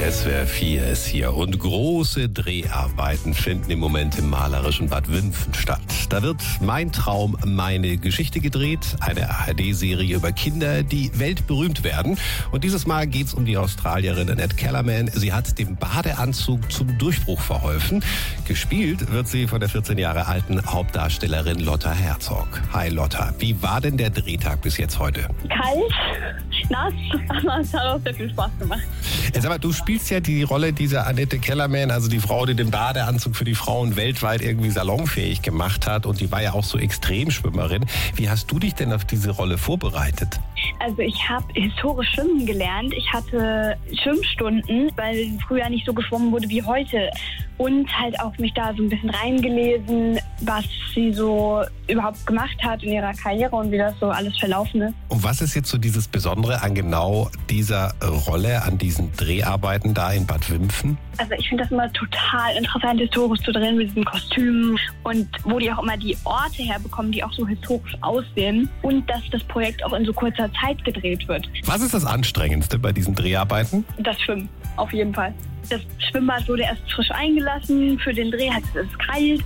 SWR 4 ist hier und große Dreharbeiten finden im Moment im malerischen Bad Wimpfen statt. Da wird Mein Traum, meine Geschichte gedreht, eine ARD-Serie über Kinder, die weltberühmt werden. Und dieses Mal geht es um die Australierin Annette Kellerman. Sie hat dem Badeanzug zum Durchbruch verholfen. Gespielt wird sie von der 14 Jahre alten Hauptdarstellerin Lotta Herzog. Hi Lotta, wie war denn der Drehtag bis jetzt heute? Kalt, nass, aber es hat auch sehr viel Spaß gemacht. Sag mal, du spielst ja die Rolle dieser Annette Kellerman, also die Frau, die den Badeanzug für die Frauen weltweit irgendwie salonfähig gemacht hat, und die war ja auch so Extremschwimmerin. Wie hast du dich denn auf diese Rolle vorbereitet? Also ich habe historisch schwimmen gelernt. Ich hatte Schwimmstunden, weil früher nicht so geschwommen wurde wie heute. Und halt auch mich da so ein bisschen reingelesen, was sie so überhaupt gemacht hat in ihrer Karriere und wie das so alles verlaufen ist. Und was ist jetzt so dieses Besondere an genau dieser Rolle, an diesen Dreharbeiten da in Bad Wimpfen? Also ich finde das immer total interessant, historisch zu drehen mit diesen Kostümen und wo die auch immer die Orte herbekommen, die auch so historisch aussehen, und dass das Projekt auch in so kurzer Zeit gedreht wird. Was ist das Anstrengendste bei diesen Dreharbeiten? Das Schwimmen, auf jeden Fall. Das Schwimmbad wurde erst frisch eingelassen für den Dreh, es ist kalt.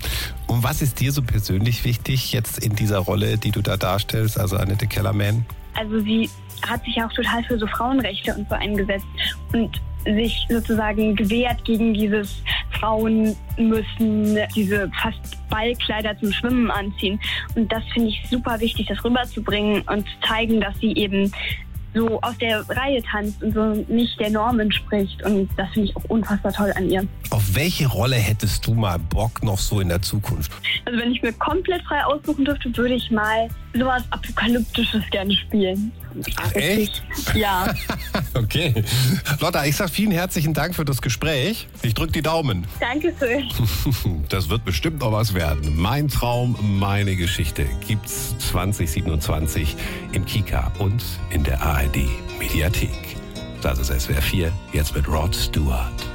Und was ist dir so persönlich wichtig jetzt in dieser Rolle, die du da darstellst, also Annette Kellerman? Also sie hat sich ja auch total für so Frauenrechte und so eingesetzt und sich sozusagen gewehrt gegen dieses Frauen müssen diese fast Ballkleider zum Schwimmen anziehen. Und das finde ich super wichtig, das rüberzubringen und zu zeigen, dass sie eben so aus der Reihe tanzt und so nicht der Norm entspricht. Und das finde ich auch unfassbar toll an ihr. Auf welche Rolle hättest du mal Bock noch so in der Zukunft? Also wenn ich mir komplett frei aussuchen dürfte, würde ich mal sowas Apokalyptisches gerne spielen. Ach, echt? Ja. Okay. Lotta, ich sag vielen herzlichen Dank für das Gespräch. Ich drück die Daumen. Dankeschön. Das wird bestimmt noch was werden. Mein Traum, meine Geschichte gibt's 2027 im Kika und in der ARD Mediathek. Das ist SWR 4, jetzt mit Rod Stewart.